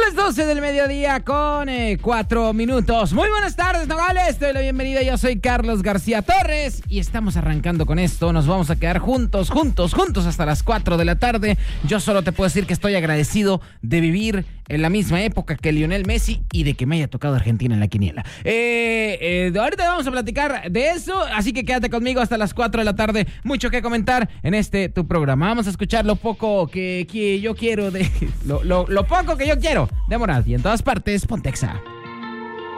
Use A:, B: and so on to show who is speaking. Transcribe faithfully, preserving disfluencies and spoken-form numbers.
A: Las doce del mediodía con eh, cuatro minutos. Muy buenas tardes, Nogales. Te doy la bienvenida. Yo soy Carlos García Torres y estamos arrancando con esto. Nos vamos a quedar juntos, juntos, juntos hasta las cuatro de la tarde. Yo solo te puedo decir que estoy agradecido de vivir en la misma época que Lionel Messi y de que me haya tocado Argentina en la quiniela. Eh, eh, ahorita vamos a platicar de eso, así que quédate conmigo hasta las cuatro de la tarde. Mucho que comentar en este tu programa. Vamos a escuchar lo poco que, que yo quiero de... Lo, lo, lo poco que yo quiero de Morat. Y en todas partes, Pontexa.